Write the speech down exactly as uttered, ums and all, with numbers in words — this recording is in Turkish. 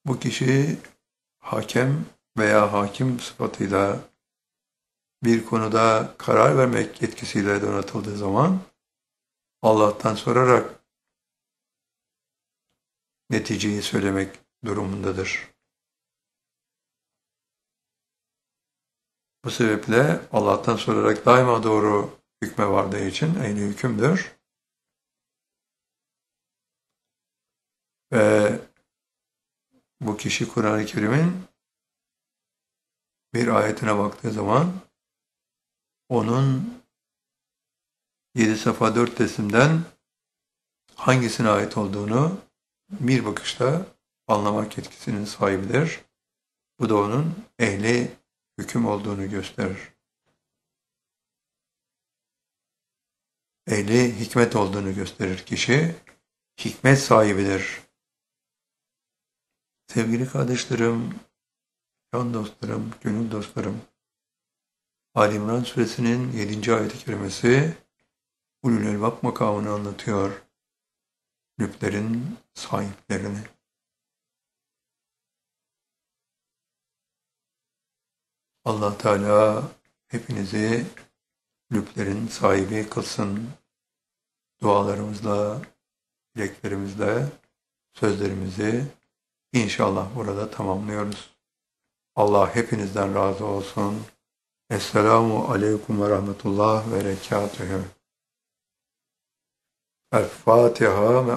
Bu kişi hakem veya hakim sıfatıyla bir konuda karar vermek yetkisiyle donatıldığı zaman Allah'tan sorarak neticeyi söylemek durumundadır. Bu sebeple Allah'tan sorarak daima doğru hükme vardığı için ehli hükümdür. Ve bu kişi Kur'an-ı Kerim'in bir ayetine baktığı zaman onun yedi safa dört teslimden hangisine ait olduğunu bir bakışta anlamak yetkisinin sahibidir. Bu da onun ehli hüküm olduğunu gösterir. Ehli hikmet olduğunu gösterir kişi. Hikmet sahibidir. Sevgili kardeşlerim, can dostlarım, gönül dostlarım, Ali İmran suresinin yedinci ayet-i kerimesi ulul elbab makamını anlatıyor. Lüblerin sahiplerini. Allah Teala hepinizi lüblerin sahibi kılsın. Dualarımızla, dileklerimizle sözlerimizi inşallah burada tamamlıyoruz. Allah hepinizden razı olsun. Esselamu aleyküm ve rahmetullah ve berekatühü. El Fatiha.